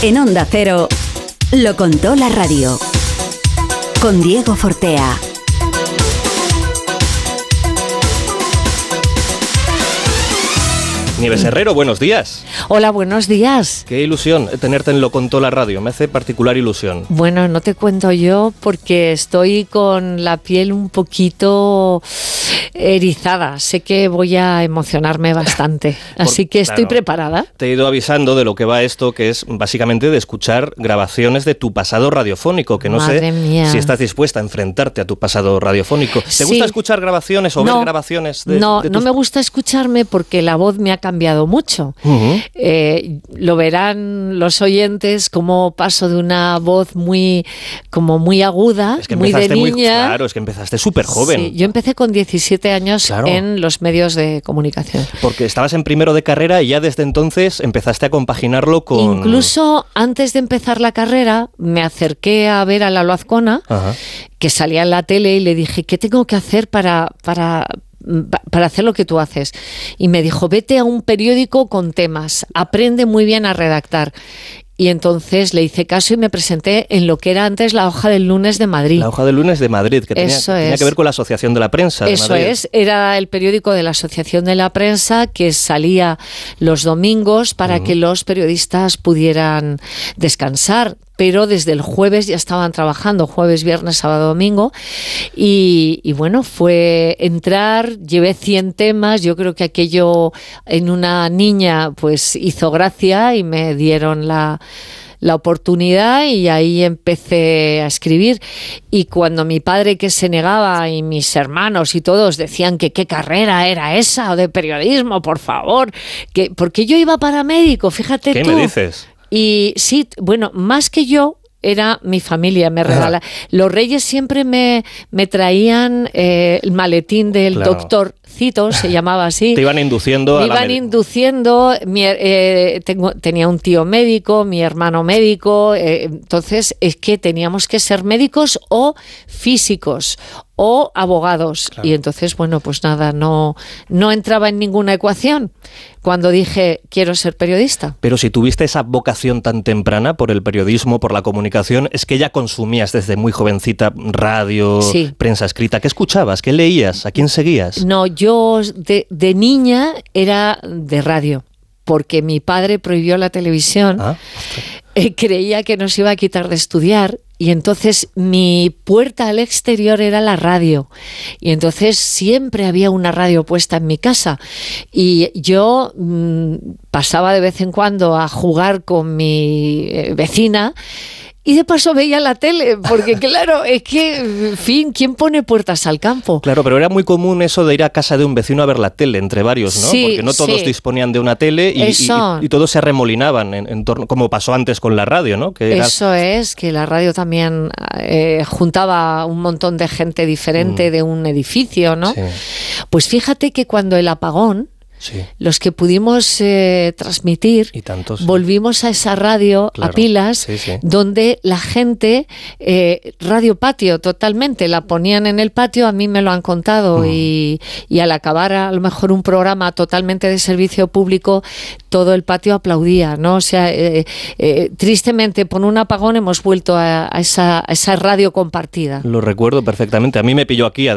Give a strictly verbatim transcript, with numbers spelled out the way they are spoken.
En Onda Cero, lo contó la radio. Con Diego Fortea. Nieves Herrero, buenos días. Hola, buenos días. Qué ilusión tenerte en Lo Contó la Radio, me hace particular ilusión. Bueno, no te cuento yo porque estoy con la piel un poquito erizada. Sé que voy a emocionarme bastante, así que estoy claro, preparada. Te he ido avisando de lo que va esto, que es básicamente de escuchar grabaciones de tu pasado radiofónico, que no Madre sé mía. si estás dispuesta a enfrentarte a tu pasado radiofónico. ¿Te Sí. gusta escuchar grabaciones o No, ver grabaciones de No, de no tus... me gusta escucharme porque la voz me ha cambiado mucho. Uh-huh. Eh, lo verán los oyentes como paso de una voz muy, como muy aguda, Es que muy de empezaste muy, niña. claro, es que empezaste súper joven. Sí, yo empecé con diecisiete años Claro. en los medios de comunicación. Porque estabas en primero de carrera y ya desde entonces empezaste a compaginarlo con... Incluso antes de empezar la carrera me acerqué a ver a Lalo Azcona, Ajá. que salía en la tele, y le dije, ¿qué tengo que hacer para, para, para hacer lo que tú haces? Y me dijo, vete a un periódico con temas, aprende muy bien a redactar. Y entonces le hice caso y me presenté en lo que era antes la Hoja del Lunes de Madrid. La Hoja del Lunes de Madrid, que tenía, Eso tenía es. que ver con la Asociación de la Prensa de Eso Madrid. es, era el periódico de la Asociación de la Prensa que salía los domingos para Uh-huh. que los periodistas pudieran descansar, pero desde el jueves ya estaban trabajando, jueves, viernes, sábado, domingo, y, y bueno, fue entrar, llevé cien temas, yo creo que aquello en una niña pues hizo gracia y me dieron la... la oportunidad y ahí empecé a escribir. Y cuando mi padre, que se negaba, y mis hermanos y todos decían que qué carrera era esa o de periodismo, por favor, que porque yo iba para médico, fíjate ¿Qué tú. me dices? Y sí, bueno, más que yo era mi familia, me regala. Los Reyes siempre me, me traían eh, el maletín del Claro. doctor Cito, se llamaba así. Te iban induciendo Me a la iban med- induciendo, mi, eh, tengo, tenía un tío médico, mi hermano médico, eh, entonces es que teníamos que ser médicos o físicos o abogados. Claro. Y entonces, bueno, pues nada, no, no entraba en ninguna ecuación cuando dije quiero ser periodista. Pero si tuviste esa vocación tan temprana por el periodismo, por la comunicación, es que ya consumías desde muy jovencita radio, Sí. prensa escrita. ¿Qué escuchabas? ¿Qué leías? ¿A quién seguías? No, yo de, de niña era de radio, porque mi padre prohibió la televisión. Ah, Eh, creía que nos iba a quitar de estudiar y entonces mi puerta al exterior era la radio y entonces siempre había una radio puesta en mi casa y yo mmm, pasaba de vez en cuando a jugar con mi eh, vecina. Y de paso veía la tele, porque claro, es que, en fin, ¿quién pone puertas al campo? claro, pero era muy común eso de ir a casa de un vecino a ver la tele entre varios, ¿no? Sí, Porque no todos sí. disponían de una tele y, y- Eso. y- y todos se arremolinaban en, en torno, como pasó antes con la radio, ¿no? Que era- Eso es, que la radio también eh, juntaba un montón de gente diferente Mm. de un edificio, ¿no? Sí, Pues fíjate que cuando el apagón, sí. los que pudimos eh, transmitir, Y tantos. sí. volvimos a esa radio Claro, a pilas, sí, sí. donde la gente, eh, radio patio totalmente, la ponían en el patio, a mí me lo han contado, Mm. y, y al acabar a lo mejor un programa totalmente de servicio público, todo el patio aplaudía, ¿no? O sea, eh, eh, tristemente por un apagón hemos vuelto a, a esa, a esa radio compartida. Lo recuerdo perfectamente. A mí me pilló aquí,